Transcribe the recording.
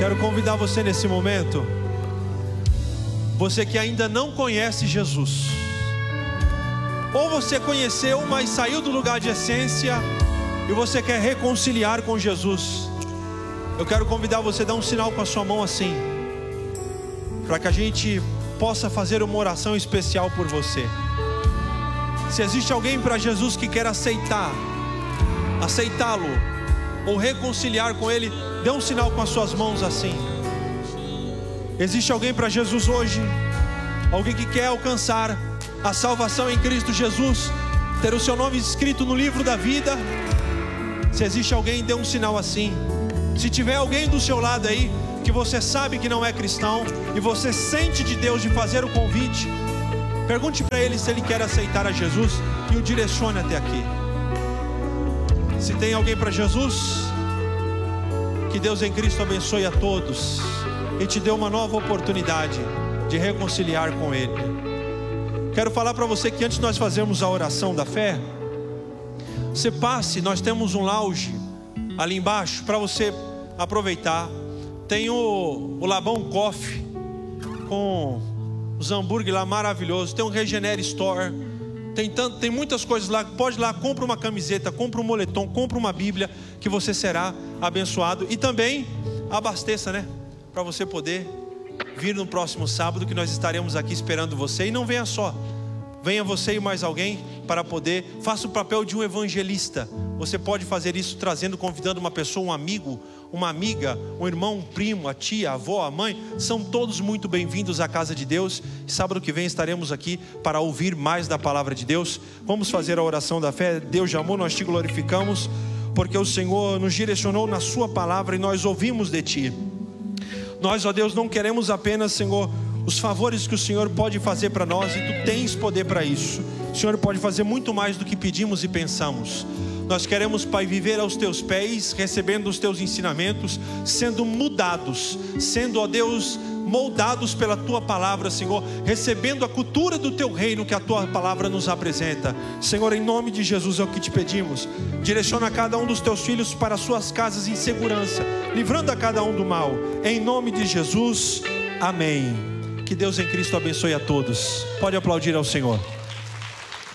Quero convidar você nesse momento, você que ainda não conhece Jesus, ou você conheceu, mas saiu do lugar de essência e você quer reconciliar com Jesus. Eu quero convidar você a dar um sinal com a sua mão assim, para que a gente possa fazer uma oração especial por você. Se existe alguém para Jesus que quer aceitá-lo ou reconciliar com Ele, dê um sinal com as suas mãos assim. Existe alguém para Jesus hoje? Alguém que quer alcançar a salvação em Cristo Jesus, ter o seu nome escrito no livro da vida? Se existe alguém, dê um sinal assim. Se tiver alguém do seu lado aí, que você sabe que não é cristão, e você sente de Deus de fazer o convite, pergunte para ele se ele quer aceitar a Jesus e o direcione até aqui. Se tem alguém para Jesus, que Deus em Cristo abençoe a todos e te dê uma nova oportunidade de reconciliar com Ele. Quero falar para você que antes de nós fazermos a oração da fé, você passe, nós temos um lounge ali embaixo para você aproveitar. Tem o Labão Coffee com os hambúrguer lá maravilhosos. Tem um Regenere Store. Tem muitas coisas lá. Pode ir lá, compra uma camiseta, compra um moletom, compra uma Bíblia, que você será abençoado. E também abasteça, né? Para você poder vir no próximo sábado, que nós estaremos aqui esperando você. E não venha só, venha você e mais alguém para poder, faça o papel de um evangelista. Você pode fazer isso trazendo, convidando uma pessoa, um amigo, uma amiga, um irmão, um primo, a tia, a avó, a mãe. São todos muito bem-vindos à casa de Deus. Sábado que vem estaremos aqui para ouvir mais da palavra de Deus. Vamos fazer a oração da fé. Deus de amor, nós te glorificamos, porque o Senhor nos direcionou na sua palavra e nós ouvimos de ti. Nós, ó Deus, não queremos apenas, Senhor, os favores que o Senhor pode fazer para nós, e tu tens poder para isso. O Senhor pode fazer muito mais do que pedimos e pensamos. Nós queremos, Pai, viver aos teus pés, recebendo os teus ensinamentos, sendo mudados, sendo, ó Deus, moldados pela tua palavra, Senhor, recebendo a cultura do teu reino que a tua palavra nos apresenta. Senhor, em nome de Jesus é o que te pedimos. Direciona cada um dos teus filhos para suas casas em segurança, livrando a cada um do mal. Em nome de Jesus, amém. Que Deus em Cristo abençoe a todos. Pode aplaudir ao Senhor.